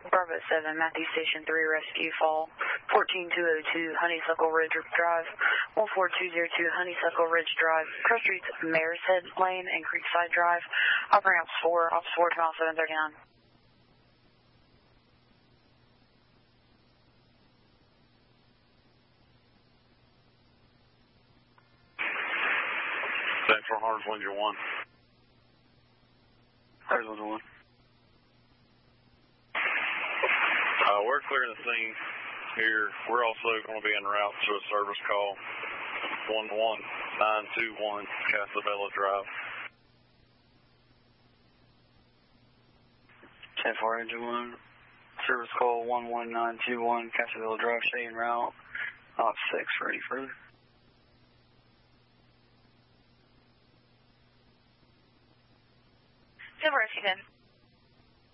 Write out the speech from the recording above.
Bravo 7, Matthew Station 3, Rescue Fall, 14202 Honeysuckle Ridge Drive, 14202 Honeysuckle Ridge Drive, Cross Streets, Mayor's Head Lane, and Creekside Drive, operating Ops 4, Ops 4 to mile 739. Central Hartswinger 1. Hartswinger 1. We're clearing the scene here. We're also going to be en route to a service call, 11921 Casabella Drive. 10-4 Engine 1. Service call 11921 Casabella Drive, stay en route. Op 6, ready further. Silver Rescue 10.